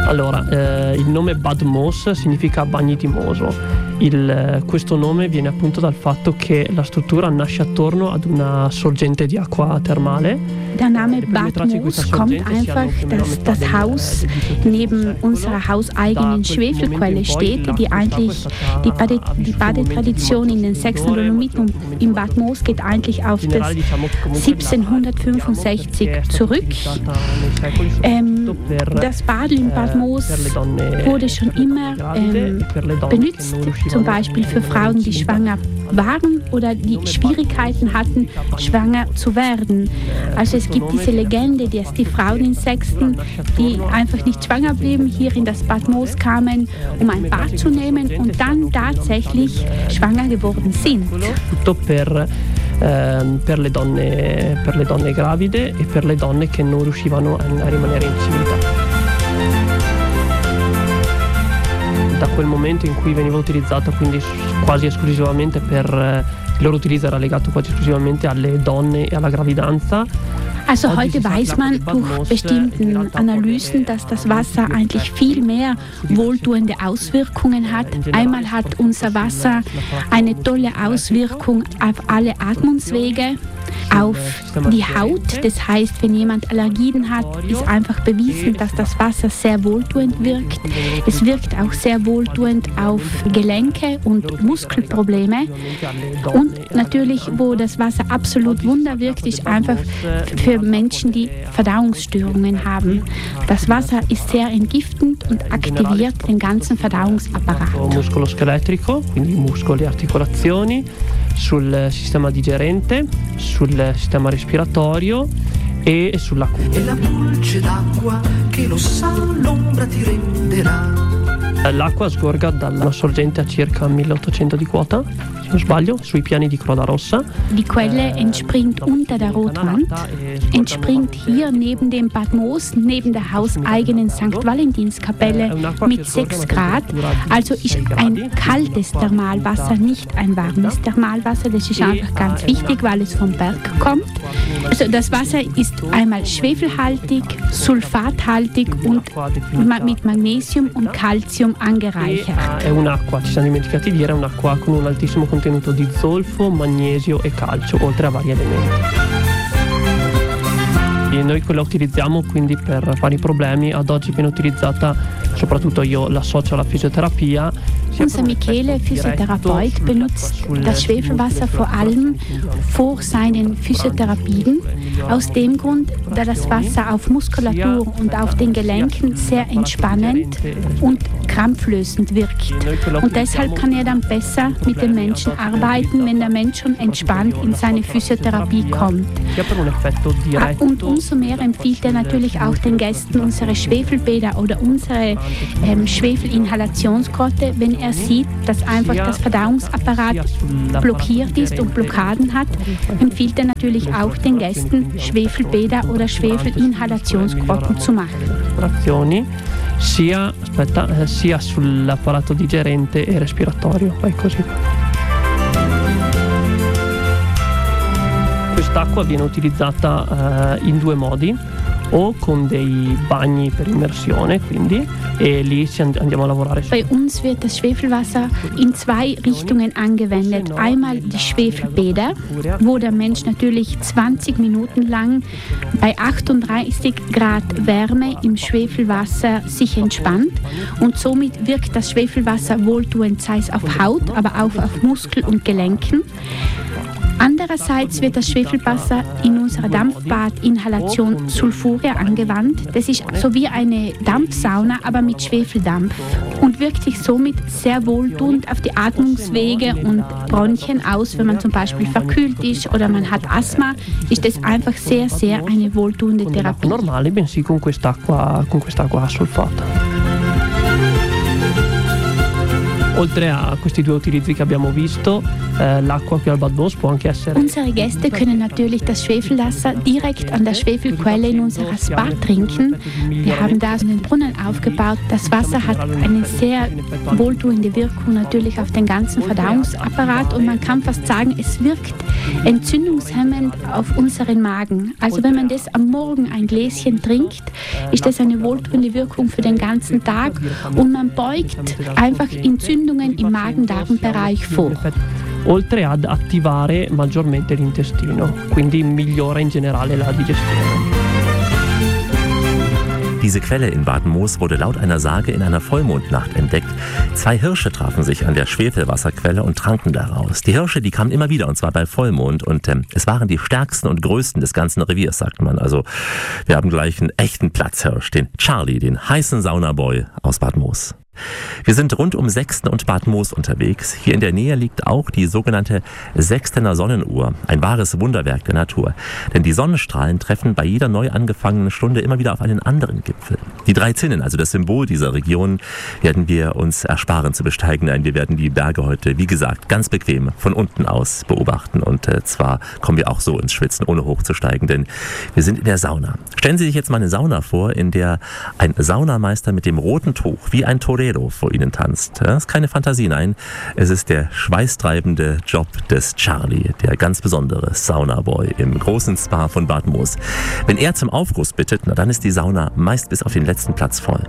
Allora, il nome Bad Moos significa bagni di Moso. Questo nome viene appunto dal fatto che la struttura nasce attorno ad una sorgente di acqua termale. Der Name Bad Moos kommt einfach, dass das Haus neben unserer hauseigenen Schwefelquelle steht, die eigentlich die Badetradition in den sächsischen Dolomiten im Bad Moos geht eigentlich auf das 1765 zurück. Das Bad in Bad Moos wurde schon immer benutzt, zum Beispiel für Frauen, die schwanger waren oder die Schwierigkeiten hatten, schwanger zu werden. Also es gibt diese Legende, dass die Frauen in Sexten, die einfach nicht schwanger blieben, hier in das Bad Moos kamen, um ein Bad zu nehmen und dann tatsächlich schwanger geworden sind. Tutto per le donne gravide e per le donne che non riuscivano a rimanere incinta. Da quel momento in cui veniva utilizzata quindi quasi esclusivamente il loro utilizzo era legato quasi esclusivamente alle donne e alla gravidanza. Also heute weiß man durch bestimmten Analysen, dass das Wasser eigentlich viel mehr wohltuende Auswirkungen hat. Einmal hat unser Wasser eine tolle Auswirkung auf alle Atmungswege, auf die Haut. Das heißt, wenn jemand Allergien hat, ist einfach bewiesen, dass das Wasser sehr wohltuend wirkt. Es wirkt auch sehr wohltuend auf Gelenke und Muskelprobleme. Und natürlich, wo das Wasser absolut Wunder wirkt, ist einfach für Menschen, die Verdauungsstörungen haben. Das Wasser ist sehr entgiftend und aktiviert den ganzen Verdauungsapparat. Muscoloscheletrico, quindi muscoli e articolazioni, sul sistema digerente, sul sistema respiratorio e sulla cura. E la pulce d'acqua che lo sa l'ombra ti renderà. L'acqua sgorga dalla sorgente a circa 1800 di quota, se non sbaglio, sui piani di Croda Rossa. Die Quelle entspringt unter der Rotwand, entspringt hier neben dem Bad Moos, neben der hauseigenen St. Valentinskapelle mit 6 Grad. Also ist ein kaltes Thermalwasser, nicht ein warmes Thermalwasser. Das ist einfach ganz wichtig, weil es vom Berg kommt. Also das Wasser ist einmal schwefelhaltig, sulfathaltig und mit Magnesium und Calcium angereichert. È un'acqua, ci siamo dimenticati di dire, è un'acqua con un altissimo contenuto di zolfo, magnesio e calcio, oltre a vari elementi. E noi quella utilizziamo quindi per vari problemi. Ad oggi viene utilizzata, soprattutto io l'associo alla fisioterapia. Unser Michele, Physiotherapeut, benutzt das Schwefelwasser vor allem vor seinen Physiotherapien. Aus dem Grund, da das Wasser auf Muskulatur und auf den Gelenken sehr entspannend und krampflösend wirkt. Und deshalb kann er dann besser mit dem Menschen arbeiten, wenn der Mensch schon entspannt in seine Physiotherapie kommt. Und umso mehr empfiehlt er natürlich auch den Gästen unsere Schwefelbäder oder unsere Schwefelinhalationsgrotte, wenn er sieht, dass einfach das Verdauungsapparat blockiert ist und Blockaden hat, empfiehlt er natürlich auch den Gästen, Schwefelbäder oder Schwefelinhalationsgrotten zu machen. Sia sull'apparato digerente e respiratorio, vai così. Quest'acqua viene utilizzata in due modi, o con dei bagni per immersione, quindi, e lì andiamo a lavorare. Bei uns wird das Schwefelwasser in 2 Richtungen angewendet. Einmal die Schwefelbäder, wo der Mensch natürlich 20 Minuten lang bei 38 Grad Wärme im Schwefelwasser sich entspannt und somit wirkt das Schwefelwasser wohltuend, sei es auf Haut, aber auch auf Muskel und Gelenken. Andererseits wird das Schwefelwasser in unserer Dampfbad-Inhalation Sulfuria angewandt. Das ist so wie eine Dampfsauna, aber mit Schwefeldampf und wirkt sich somit sehr wohltuend auf die Atmungswege und Bronchien aus. Wenn man zum Beispiel verkühlt ist oder man hat Asthma, ist das einfach sehr, sehr eine wohltuende Therapie. Normale, bensì con quest'acqua sulfata. Oltre a questi due utilizzi che abbiamo visto, l'acqua qui al Bad Moos può anche essere... Unsere Gäste können natürlich das Schwefelwasser direkt an der Schwefelquelle in unserer Spa trinken. Wir haben da einen Brunnen aufgebaut. Das Wasser hat eine sehr wohltuende Wirkung natürlich auf den ganzen Verdauungsapparat und man kann fast sagen, es wirkt entzündungshemmend auf unseren Magen. Also wenn man das am Morgen ein Gläschen trinkt, ist das eine wohltuende Wirkung für den ganzen Tag und man beugt einfach Entzündungen im Magen-Darm-Bereich vor. Oltre ad attivare maggiormente l'intestino, quindi migliora in generale la digestione. Diese Quelle in Bad Moos wurde laut einer Sage in einer Vollmondnacht entdeckt. 2 Hirsche trafen sich an der Schwefelwasserquelle und tranken daraus. Die Hirsche, die kamen immer wieder, und zwar bei Vollmond. Und es waren die stärksten und größten des ganzen Reviers, sagt man. Also wir haben gleich einen echten Platzhirsch, den Charlie, den heißen Saunaboy aus Bad Moos. Wir sind rund um Sexten und Bad Moos unterwegs. Hier in der Nähe liegt auch die sogenannte Sextener Sonnenuhr, ein wahres Wunderwerk der Natur. Denn die Sonnenstrahlen treffen bei jeder neu angefangenen Stunde immer wieder auf einen anderen Gipfel. Die 3 Zinnen, also das Symbol dieser Region, werden wir uns ersparen zu besteigen. Nein, wir werden die Berge heute, wie gesagt, ganz bequem von unten aus beobachten. Und zwar kommen wir auch so ins Schwitzen, ohne hochzusteigen, denn wir sind in der Sauna. Stellen Sie sich jetzt mal eine Sauna vor, in der ein Saunameister mit dem roten Tuch wie ein Torero vor Ihnen tanzt. Das ist keine Fantasie, nein. Es ist der schweißtreibende Job des Charlie, der ganz besondere Saunaboy im großen Spa von Bad Moos. Wenn er zum Aufguss bittet, na dann ist die Sauna meist bis auf den letzten Platz voll.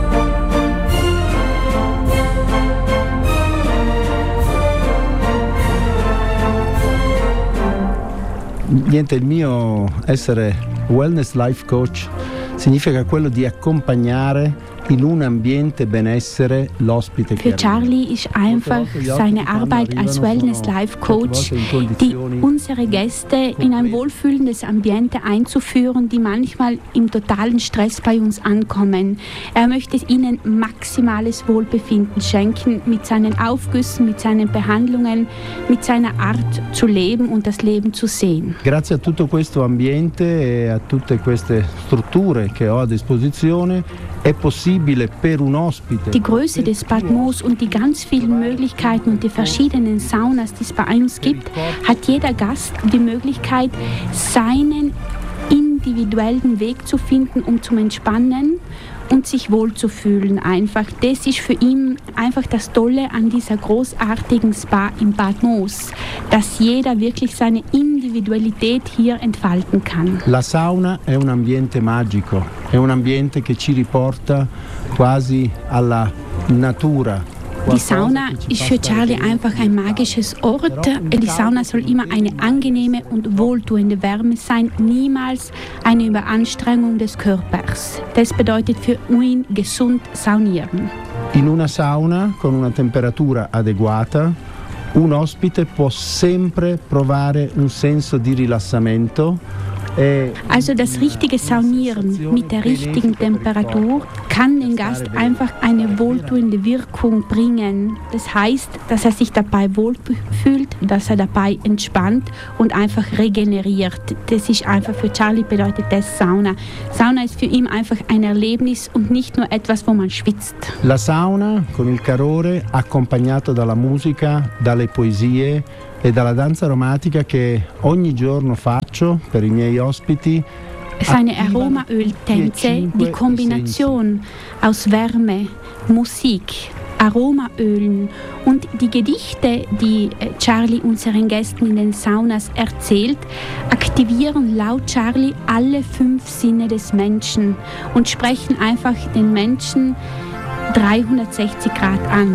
Niente, il mio essere wellness life coach significa quello di accompagnare in un ambiente benessere l'ospite. Für Charlie ist einfach seine Arbeit als Wellness-Life-Coach, die unsere Gäste in ein wohlfühlendes Ambiente einzuführen, die manchmal im totalen Stress bei uns ankommen. Er möchte ihnen maximales Wohlbefinden schenken mit seinen Aufgüssen, mit seinen Behandlungen, mit seiner Art zu leben und das Leben zu sehen. Grazie a tutto questo ambiente e a tutte queste strutture che ho a disposizione è possibile per un ospite. Die Größe des Bad Moos und die ganz vielen Möglichkeiten und die verschiedenen Saunas, die es bei uns gibt, hat jeder Gast die Möglichkeit, seinen individuellen Weg zu finden, um zu entspannen und sich wohlzufühlen einfach. Das ist für ihn einfach das Tolle an dieser großartigen Spa in Bad Moos, dass jeder wirklich seine Individualität hier entfalten kann. La sauna è un ambiente magico, è un ambiente che ci riporta quasi alla natura. Die Sauna ist für Charlie einfach ein magisches Ort. Die Sauna soll immer eine angenehme und wohltuende Wärme sein, niemals eine Überanstrengung des Körpers. Das bedeutet für ihn gesund saunieren. In una sauna con una temperatura adeguata, un ospite può sempre provare un senso di rilassamento. Also das richtige Saunieren mit der richtigen Temperatur kann den Gast einfach eine wohltuende Wirkung bringen. Das heißt, dass er sich dabei wohlfühlt, dass er dabei entspannt und einfach regeneriert. Das ist einfach für Charlie bedeutet das Sauna. Sauna ist für ihn einfach ein Erlebnis und nicht nur etwas, wo man schwitzt. La sauna con il calore accompagnato dalla musica, dalle poesie e dalla danza aromatica che ogni giorno faccio per i miei ospiti. Seine Aromaöltänze, die Kombination aus Wärme, Musik, Aromaölen und die Gedichte, die Charlie unseren Gästen in den Saunas erzählt, aktivieren laut Charlie alle 5 Sinne des Menschen und sprechen einfach den Menschen 360 Grad an.